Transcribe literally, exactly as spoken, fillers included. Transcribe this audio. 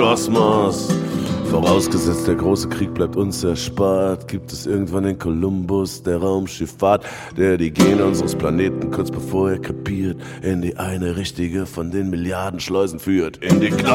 Kosmos. Vorausgesetzt, der große Krieg bleibt uns erspart, gibt es irgendwann den Kolumbus der Raumschifffahrt, der die Gene unseres Planeten kurz bevor er krepiert in die eine richtige von den Milliarden Schleusen führt. In die Knospe.